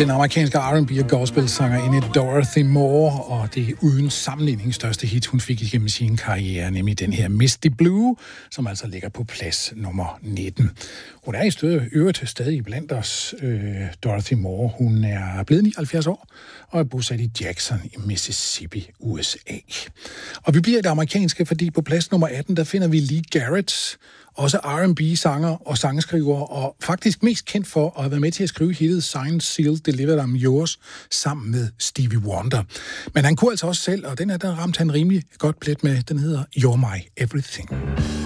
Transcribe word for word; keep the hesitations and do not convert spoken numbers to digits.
Den amerikanske R and B og gospelsangerinde Dorothy Moore, og det er uden sammenligning største hit, hun fik igennem sin karriere, nemlig den her Misty Blue, som altså ligger på plads nummer nitten. Hun er i stedet øvrigt stadig blandt os, øh, Dorothy Moore. Hun er blevet nioghalvfjerds år og er bosat i Jackson i Mississippi, U S A. Og vi bliver i det amerikanske, fordi på plads nummer atten, der finder vi Lee Garrett, også R and B-sanger og sangskriver, og faktisk mest kendt for at have været med til at skrive hittet Signed, Sealed, Delivered, I'm Yours, sammen med Stevie Wonder. Men han kunne altså også selv, og den er der ramte han rimelig godt plet med, den hedder You're My Everything.